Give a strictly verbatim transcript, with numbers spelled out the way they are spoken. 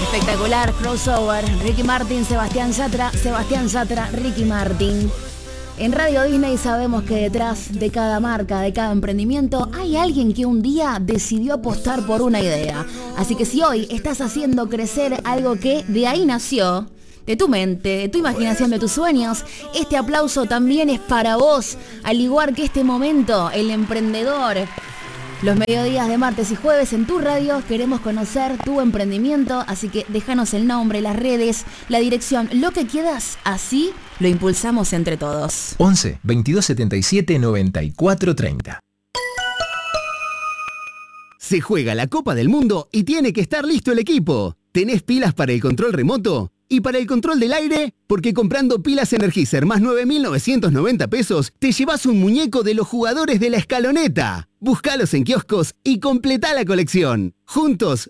Espectacular, crossover. Ricky Martin, Sebastián Yatra, Sebastián Yatra, Ricky Martin. En Radio Disney sabemos que detrás de cada marca, de cada emprendimiento, hay alguien que un día decidió apostar por una idea. Así que si hoy estás haciendo crecer algo que de ahí nació, de tu mente, de tu imaginación, de tus sueños, este aplauso también es para vos. Al igual que este momento, el emprendedor. Los mediodías de martes y jueves en tu radio queremos conocer tu emprendimiento, así que déjanos el nombre, las redes, la dirección, lo que quieras, así lo impulsamos entre todos. once, veintidós setenta y siete, noventa y cuatro treinta. Se juega la Copa del Mundo y tiene que estar listo el equipo. ¿Tenés pilas para el control remoto? ¿Y para el control del aire? Porque comprando pilas Energizer más nueve mil novecientos noventa pesos, te llevas un muñeco de los jugadores de la escaloneta. Búscalos en kioscos y completá la colección. Juntos